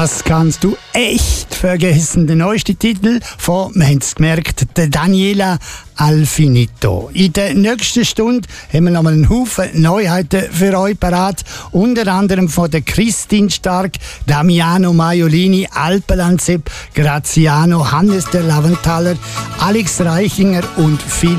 Das kannst du echt vergessen. Der neueste Titel von, wir haben es gemerkt, der Daniela Alfinito. In der nächsten Stunde haben wir noch mal einen Haufen Neuheiten für euch parat. Unter anderem von der Christine Stark, Damiano Maiolini, Alpelanzep, Graziano, Hannes der Laventhaler, Alex Reichinger und viele